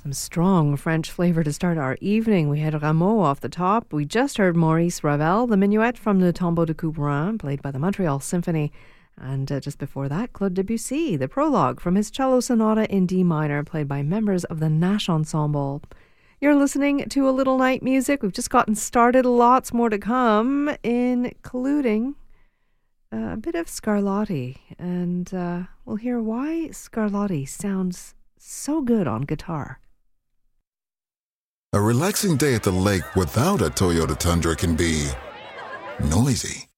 Some strong French flavour to start our evening. We had Rameau off the top. We just heard Maurice Ravel, the minuet from Le Tombeau de Couperin, played by the Montreal Symphony. And just before that, Claude Debussy, the prologue from his cello sonata in D minor, played by members of the Nash Ensemble. You're listening to A Little Night Music. We've just gotten started. Lots more to come, including a bit of Scarlatti. And we'll hear why Scarlatti sounds so good on guitar. A relaxing day at the lake without a Toyota Tundra can be noisy.